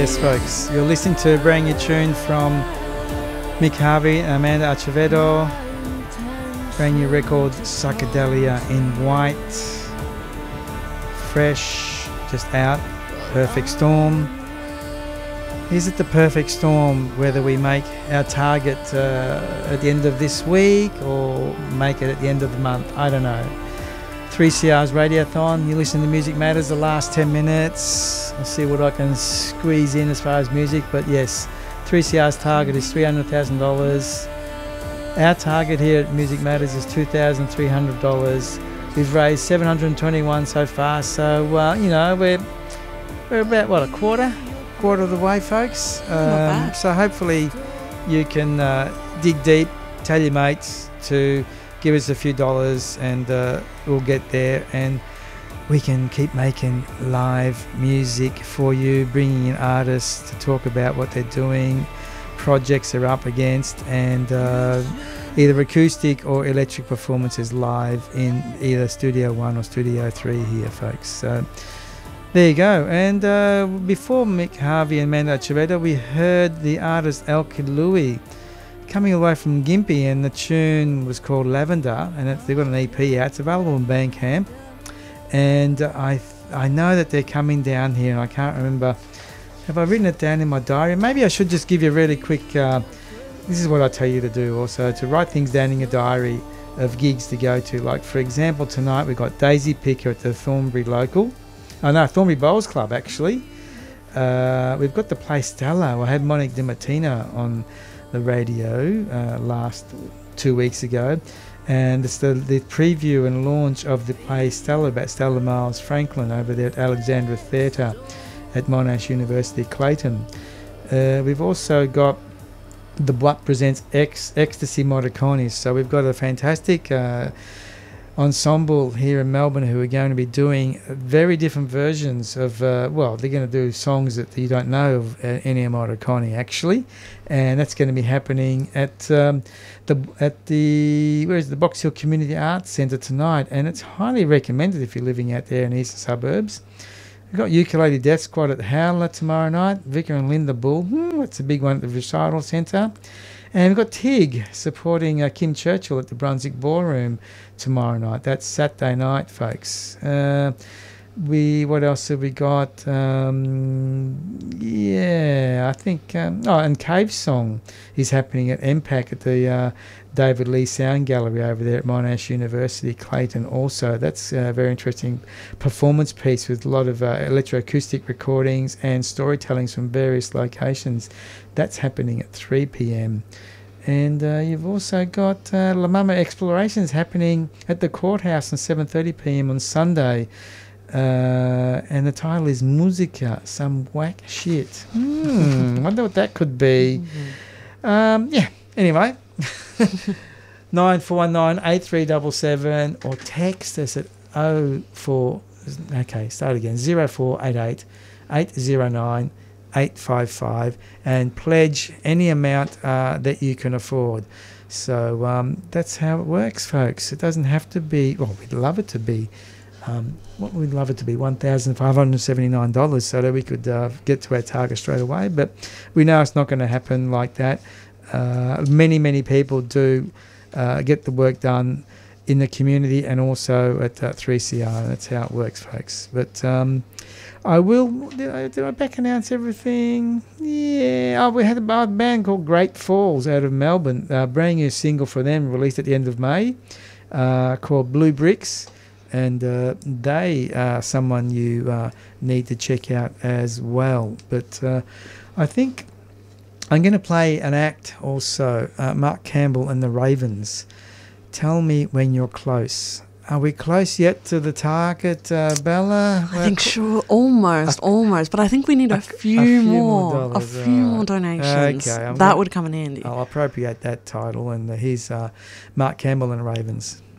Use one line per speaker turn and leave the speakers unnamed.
Yes, folks, you're listening to a brand new tune from Mick Harvey and Amanda Acevedo. Brand new record, Psychedelia in White. Fresh, just out. Perfect Storm. Is it the perfect storm whether we make our target at the end of this week or make it at the end of the month? I don't know. 3CR's Radiothon, you listen to Music Matters the last 10 minutes. I'll see what I can squeeze in as far as music, but yes, 3CR's target is $300,000. Our target here at Music Matters is $2,300. We've raised $721 so far, so you know, we're about what, a quarter of the way, folks. So hopefully you can dig deep, tell your mates to give us a few dollars, and we'll get there, and we can keep making live music for you, bringing in artists to talk about what they're doing, projects they're up against, and either acoustic or electric performances live in either Studio 1 or Studio 3 here, folks. So there you go. And before Mick Harvey and Amanda Acevedo, we heard the artist El Kilui coming away from Gympie, and the tune was called Lavender, and they've got an EP out. It's available on Bandcamp, and I know that they're coming down here, and I can't remember. Have I written it down in my diary? Maybe I should just give you a really quick this is what I tell you to do also, to write things down in your diary of gigs to go to. Like, for example, tonight we've got Daisy Picker at the Thornbury Thornbury Bowls Club, actually. We've got the Play Stella. I had Monique DiMartino on the radio last 2 weeks ago, and it's the preview and launch of the play Stella about Stella Miles Franklin over there at Alexandra Theatre at Monash University, Clayton. We've also got the Blunt Presents Ecstasy Morricones, so we've got a fantastic ensemble here in Melbourne who are going to be doing very different versions of they're going to do songs that you don't know of Ennio Morricone, actually, and that's going to be happening at the Box Hill Community Arts Centre tonight, and it's highly recommended if you're living out there in the eastern suburbs. We've got Ukulele Death Squad at Howler tomorrow night. Vicar and Linda Bull, that's a big one at the Recital Centre. And we've got Tig supporting Kim Churchill at the Brunswick Ballroom tomorrow night. That's Saturday night, folks. What else have we got? I think... and Cave Song is happening at MPAC at the David Lee Sound Gallery over there at Monash University, Clayton also. That's a very interesting performance piece with a lot of electroacoustic recordings and storytellings from various locations. That's happening at 3 p.m. And you've also got La Mama Explorations happening at the Courthouse at 7:30 p.m. on Sunday. And the title is Musica, some whack shit. Wonder what that could be. Anyway. 9419-8377 or text us at 0488 809 855 and pledge any amount that you can afford. So that's how it works, folks. It doesn't have to be, well, we'd love it to be $1,579 so that we could get to our target straight away, but we know it's not going to happen like that. Many people do get the work done in the community and also at 3CR. That's how it works, folks. But I will... Did I back announce everything? Yeah. We had a band called Great Falls out of Melbourne. Brand new single for them released at the end of May called Blue Bricks. And they are someone you need to check out as well. But I think I'm going to play an act also, Mark Campbell and the Ravens. Tell me when you're close. Are we close yet to the target, Bella?
I think sure, almost. But I think we need a few more donations. Okay, that would come in handy.
I'll appropriate that title, and here's Mark Campbell and the Ravens.